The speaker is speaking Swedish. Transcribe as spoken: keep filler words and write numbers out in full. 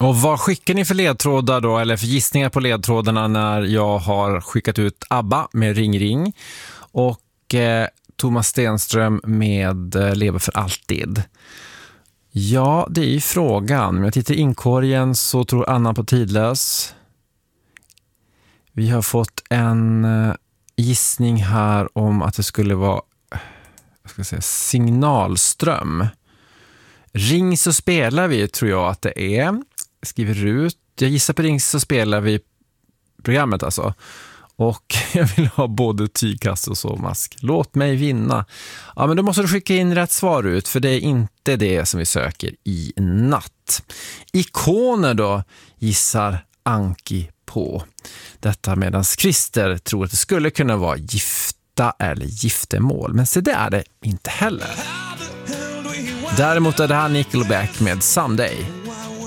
Och vad skickar ni för ledtrådar då, eller för gissningar på ledtrådarna när jag har skickat ut ABBA med Ring Ring och eh, Thomas Stenström med eh, Lever för alltid? Ja, det är ju frågan. Om jag tittar i inkorgen så tror Anna på Tidlös. Vi har fått en eh, gissning här om att det skulle vara jag ska säga, Signalström. Ring så spelar vi, tror jag att det är. Skriver ut. Jag gissar på Ring så spelar vi programmet alltså. Och jag vill ha både tygkast och sovmask. Låt mig vinna. Ja, men då måste du skicka in rätt svar ut, för det är inte det som vi söker i natt. Ikoner då gissar Anki på. Detta medan Christer tror att det skulle kunna vara gifta eller giftermål. Men se, det är det inte heller. Däremot är det här Nickelback med Someday.